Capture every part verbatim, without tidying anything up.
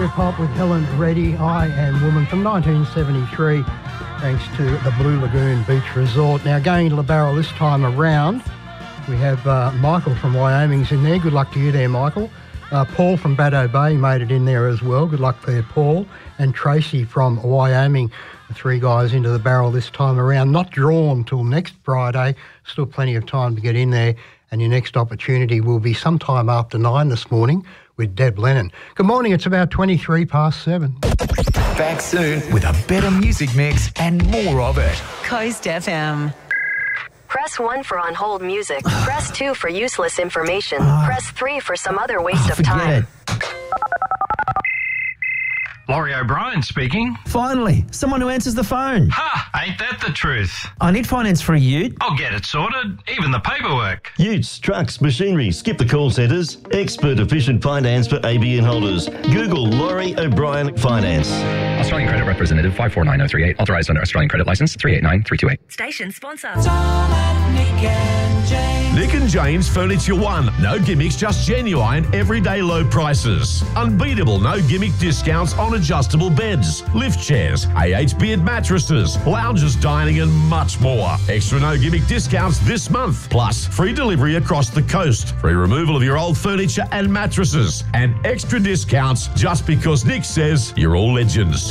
Trip Hop with Helen Reddy, I Am Woman from nineteen seventy-three, thanks to the Blue Lagoon Beach Resort. Now going to LaBarrel this time around, we have uh, Michael from Wyoming's in there. Good luck to you there, Michael. Uh, Paul from Baddo Bay made it in there as well. Good luck there, Paul. And Tracy from Wyoming, the three guys into the barrel this time around. Not drawn till next Friday. Still plenty of time to get in there. And your next opportunity will be sometime after nine this morning with Deb Lennon. Good morning, it's about twenty-three past seven. Back soon with a better music mix and more of it. Coast F M. Press one for on hold music. Press two for useless information. Press three for some other waste Oh, of time. it. Laurie O'Brien speaking. Finally, someone who answers the phone. Ha! Ain't that the truth? I need finance for a ute. I'll get it sorted, even the paperwork. Utes, trucks, machinery, skip the call centres. Expert efficient finance for A B N holders. Google Laurie O'Brien Finance. Australian Credit Representative five four nine zero three eight. Authorised under Australian Credit Licence three eight nine three two eight. Station sponsor. Nick and Jane's Furniture One. No gimmicks, just genuine, everyday low prices. Unbeatable, no gimmick discounts on adjustable beds, lift chairs, A H beard mattresses, lounges, dining and much more. Extra no gimmick discounts this month. Plus, free delivery across the coast. Free removal of your old furniture and mattresses. And extra discounts just because Nick says you're all legends.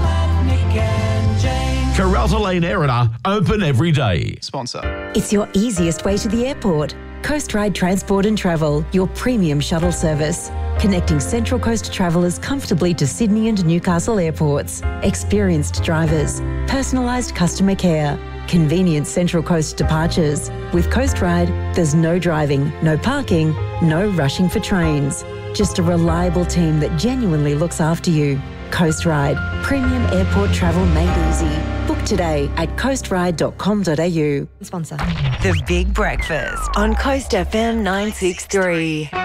Carralta Lane Erina, open every day. Sponsor. It's your easiest way to the airport. Coast Ride Transport and Travel, your premium shuttle service. Connecting Central Coast travellers comfortably to Sydney and Newcastle airports. Experienced drivers, personalised customer care, convenient Central Coast departures. With Coast Ride, there's no driving, no parking, no rushing for trains. Just a reliable team that genuinely looks after you. Coast Ride, premium airport travel made easy. Book today at coast ride dot com dot a u. Sponsor. The Big Breakfast on Coast F M nine six three.